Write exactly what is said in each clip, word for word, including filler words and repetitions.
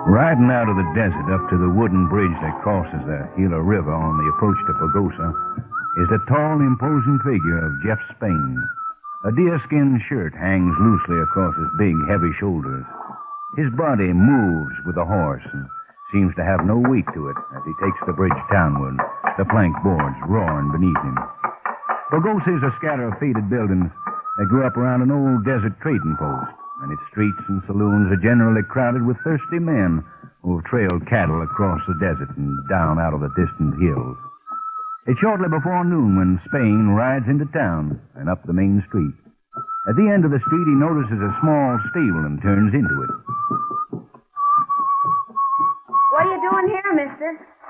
Riding out of the desert up to the wooden bridge that crosses the Gila River on the approach to Pagosa is the tall, imposing figure of Jeff Spain. A deerskin shirt hangs loosely across his big, heavy shoulders. His body moves with the horse and seems to have no weight to it as he takes the bridge townward, the plank boards roaring beneath him. Pagosa is a scatter of faded buildings that grew up around an old desert trading post, and its streets and saloons are generally crowded with thirsty men who have trailed cattle across the desert and down out of the distant hills. It's shortly before noon when Spain rides into town and up the main street. At the end of the street, he notices a small stable and turns into it. What are you doing here, mister?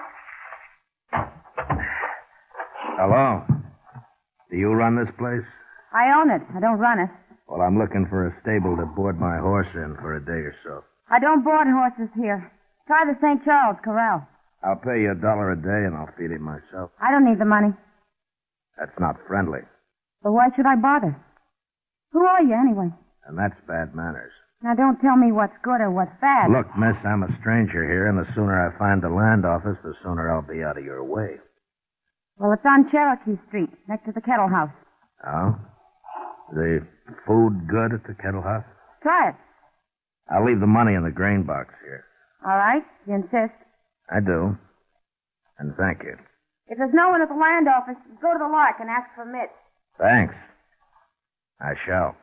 Hello. Do you run this place? I own it. I don't run it. Well, I'm looking for a stable to board my horse in for a day or so. I don't board horses here. Try the Saint Charles Corral. I'll pay you a dollar a day and I'll feed him myself. I don't need the money. That's not friendly. But why should I bother? Who are you, anyway? And that's bad manners. Now, don't tell me what's good or what's bad. Look, miss, I'm a stranger here, and the sooner I find the land office, the sooner I'll be out of your way. Well, it's on Cherokee Street, next to the Kettle House. Oh? The food good at the Kettle House? Try it. I'll leave the money in the grain box here. All right, you insist. I do. And thank you. If there's no one at the land office, go to the Lark and ask for Mitch. Thanks. I shall.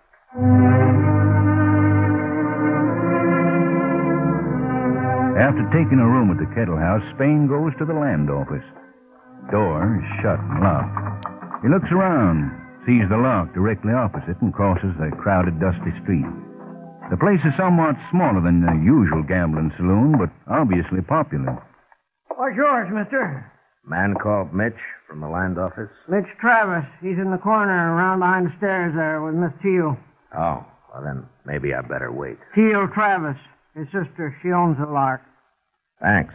After taking a room at the Kettle House, Spain goes to the land office. Door is shut and locked. He looks around, sees the lock directly opposite, and crosses the crowded, dusty street. The place is somewhat smaller than the usual gambling saloon, but obviously popular. What's yours, mister? Man called Mitch from the land office? Mitch Travis. He's in the corner around behind the stairs there with Miss Teal. Oh, well then maybe I better wait. Teal Travis. His sister. She owns the Lark. Thanks.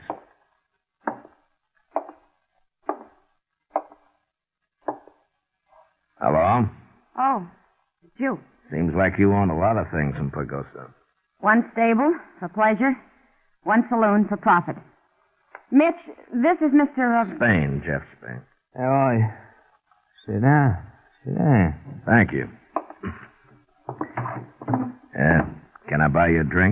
Hello? Oh, it's you. Seems like you own a lot of things in Pagosa. One stable for pleasure, one saloon for profit. Mitch, this is Mister Uh... Spain, Jeff Spain. How are you? Sit down. Sit down. Thank you. Uh, can I buy you a drink?